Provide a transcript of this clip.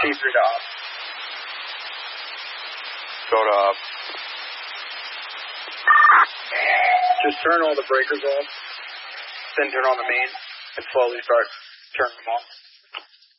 T3 to off. Go to up. Just turn all the breakers off, then turn on the main, and slowly start turning them off.